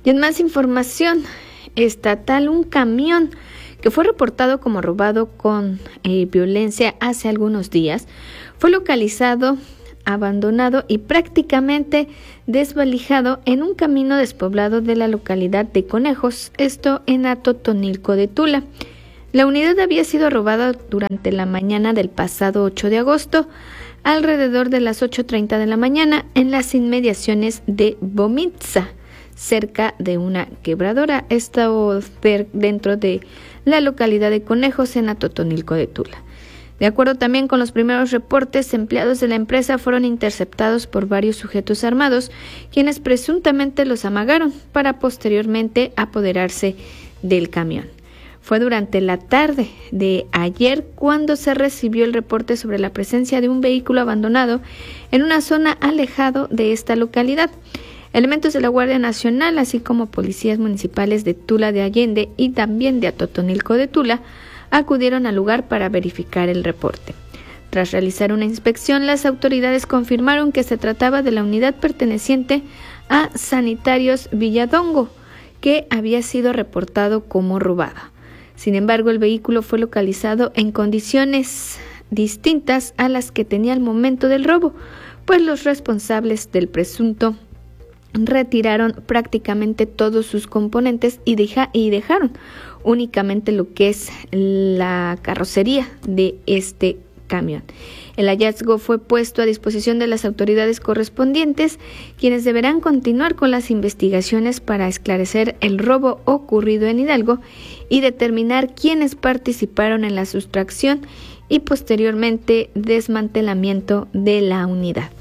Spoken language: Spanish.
Y en más información estatal, un camión que fue reportado como robado con violencia hace algunos días fue localizado, abandonado y prácticamente desvalijado en un camino despoblado de la localidad de Conejos, esto en Atotonilco de Tula. La unidad había sido robada durante la mañana del pasado 8 de agosto, alrededor de las 8:30 de la mañana, en las inmediaciones de Bomitza, cerca de una quebradora, esto dentro de la localidad de Conejos en Atotonilco de Tula. De acuerdo también con los primeros reportes, empleados de la empresa fueron interceptados por varios sujetos armados, quienes presuntamente los amagaron para posteriormente apoderarse del camión. Fue durante la tarde de ayer cuando se recibió el reporte sobre la presencia de un vehículo abandonado en una zona alejado de esta localidad. Elementos de la Guardia Nacional, así como policías municipales de Tula de Allende y también de Atotonilco de Tula, acudieron al lugar para verificar el reporte. Tras realizar una inspección, las autoridades confirmaron que se trataba de la unidad perteneciente a Sanitarios Villadongo, que había sido reportado como robada. Sin embargo, el vehículo fue localizado en condiciones distintas a las que tenía al momento del robo, pues los responsables del presunto retiraron prácticamente todos sus componentes y dejaron únicamente lo que es la carrocería de este camión. El hallazgo fue puesto a disposición de las autoridades correspondientes, quienes deberán continuar con las investigaciones para esclarecer el robo ocurrido en Hidalgo y determinar quiénes participaron en la sustracción y posteriormente desmantelamiento de la unidad.